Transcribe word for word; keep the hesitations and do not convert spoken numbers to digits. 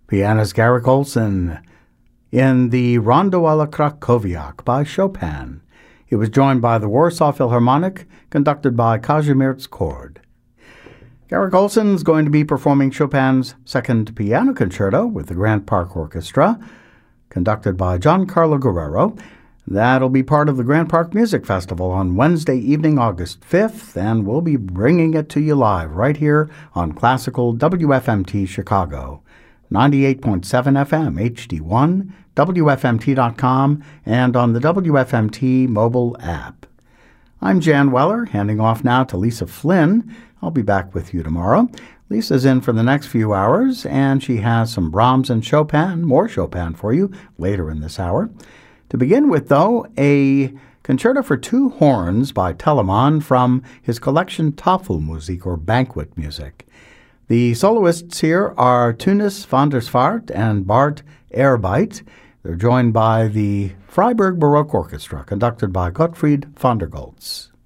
Pianist Garrick Olson in the Rondo alla Krakowiak by Chopin. He was joined by the Warsaw Philharmonic, conducted by Kazimierz Cord. Garrick Olson is going to be performing Chopin's Second Piano Concerto with the Grant Park Orchestra, conducted by Giancarlo Guerrero. That'll be part of the Grant Park Music Festival on Wednesday evening, August fifth, and we'll be bringing it to you live right here on Classical W F M T Chicago, ninety-eight point seven F M H D one, W F M T dot com, and on the W F M T mobile app. I'm Jan Weller, handing off now to Lisa Flynn. I'll be back with you tomorrow. Lisa's in for the next few hours, and she has some Brahms and Chopin, more Chopin for you later in this hour. To begin with, though, a concerto for two horns by Telemann from his collection Tafelmusik, or Banquet Music. The soloists here are Tunis van der Svaart and Bart Airbeit. They're joined by the Freiburg Baroque Orchestra, conducted by Gottfried van der Goltz.